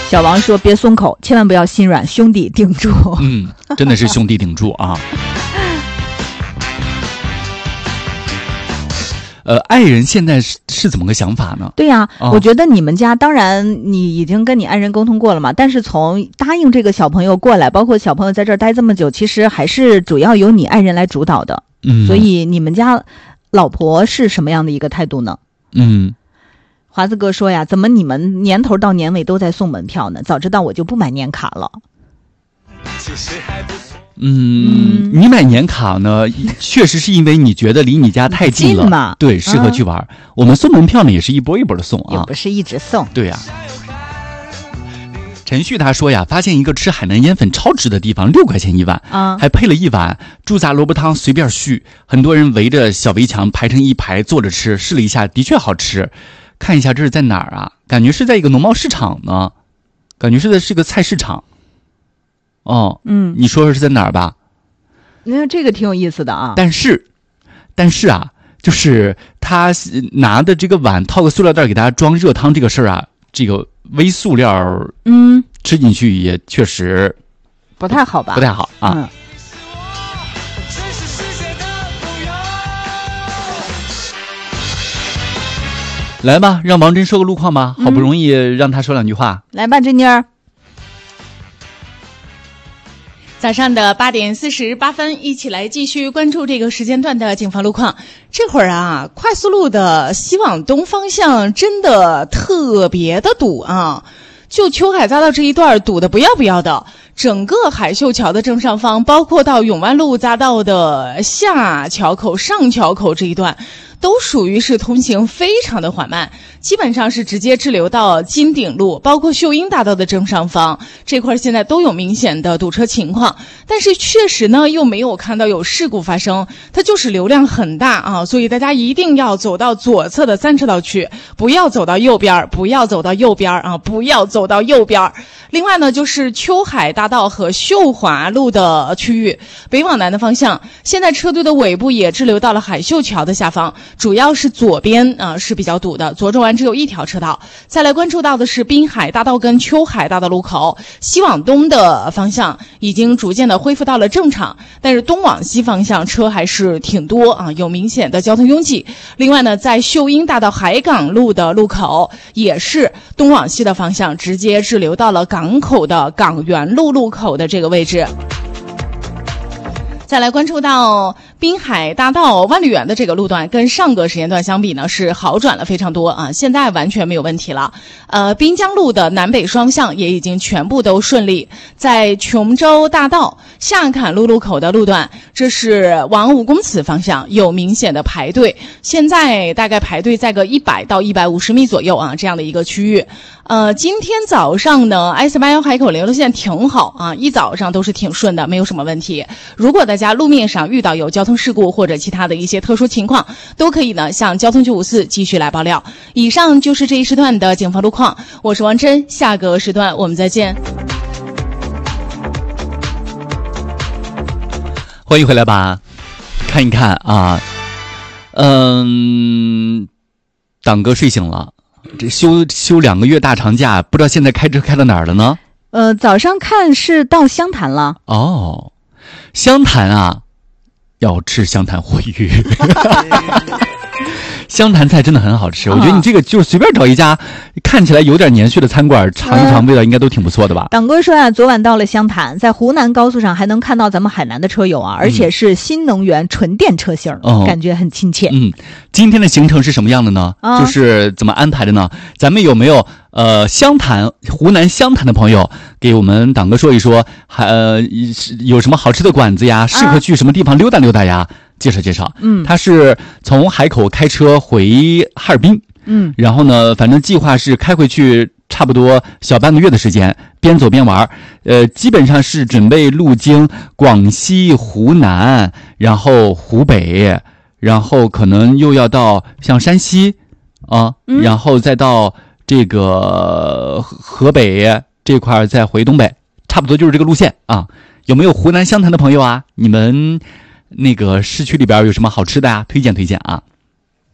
小王说别松口，千万不要心软，兄弟顶住。 真的是兄弟顶住啊。爱人现在是怎么个想法呢？ 对呀，我觉得你们家当然你已经跟你爱人沟通过了嘛，但是从答应这个小朋友过来，包括小朋友在这儿待这么久，其实还是主要由你爱人来主导的。所以你们家老婆是什么样的一个态度呢？华子哥说呀，怎么你们年头到年尾都在送门票呢？早知道我就不买年卡了。 你买年卡呢，确实是因为你觉得离你家太近了， 嘛， 对，适合去玩。我们送门票呢，也是一波一波的送啊， 也不是一直送。 对呀。陈旭他说呀，发现一个吃海南烟粉超值的地方，6块钱一碗还配了一碗猪杂萝卜汤，随便续。很多人围着小围墙排成一排坐着吃，试了一下，的确好吃。看一下这是在哪儿啊？感觉是在一个农贸市场呢，感觉是个菜市场。你说说是在哪儿吧？ 那这个挺有意思的啊。 但是啊，就是他拿的这个碗套个塑料袋给大家装热汤这个事儿啊，这个微塑料吃进去也确实不太好吧？ 不太好啊。来吧，让王真说个路况吧，好不容易让他说两句话。 来吧，珍妮儿。 早上的8点48分，一起来继续关注这个时间段的警方路况。这会儿啊，快速路的西往东方向真的特别的堵啊！就秋海匝道这一段堵的不要的，整个海秀桥的正上方，包括到永万路匝道的下桥口、上桥口这一段，都属于是通行非常的缓慢，基本上是直接滞留到金鼎路，包括秀英大道的正上方这块现在都有明显的堵车情况，但是确实呢又没有看到有事故发生，它就是流量很大啊，所以大家一定要走到左侧的3车道去，不要走到右边，不要走到右边啊，不要走到右边。另外呢，就是秋海大道和秀华路的区域，北往南的方向，现在车队的尾部也滞留到了海秀桥的下方，主要是左边是比较堵的，左转弯只有1条车道。再来关注到的是滨海大道跟秋海大道路口，西往东的方向已经逐渐的恢复到了正常，但是东往西方向车还是挺多啊，有明显的交通拥挤。另外呢，在秀英大道海港路的路口，也是东往西的方向直接滞留到了港口的港园路路口的这个位置。再来关注到滨海大道万里园的这个路段，跟上个时间段相比呢是好转了非常多啊，现在完全没有问题了。滨江路的南北双向也已经全部都顺利。在琼州大道下坎路路口的路段，这是往5公祠方向有明显的排队，现在大概排队在个100到150米左右啊，这样的一个区域。今天早上呢 I481 海口联络线挺好啊，一早上都是挺顺的，没有什么问题。如果大家路面上遇到有交通事故或者其他的一些特殊情况，都可以呢向交通954继续来爆料。以上就是这一时段的警方路况，我是王真，下个时段我们再见。 欢迎回来吧，看一看啊，党哥睡醒了，这休2个月大长假，不知道现在开车开到哪儿了呢？ 早上看是到湘潭了。 哦，湘潭啊，要吃湘潭活鱼。湘潭菜真的很好吃，我觉得你这个就是随便找一家看起来有点年岁的餐馆尝一尝，味道应该都挺不错的吧。 党哥说啊，昨晚到了湘潭，在湖南高速上还能看到咱们海南的车友啊，而且是新能源纯电车型，感觉很亲切。 今天的行程是什么样的呢？就是怎么安排的呢？咱们有没有湘潭湖南湘潭的朋友给我们党哥说一说，有什么好吃的馆子呀，适合去什么地方溜达溜达呀，介绍介绍。他是从海口开车回哈尔滨，然后呢反正计划是开回去差不多小半个月的时间，边走边玩。基本上是准备路经广西、湖南，然后湖北，然后可能又要到像山西啊，然后再到这个河北这块，再回东北，差不多就是这个路线啊。有没有湖南湘潭的朋友啊？你们那个市区里边有什么好吃的啊？推荐推荐啊！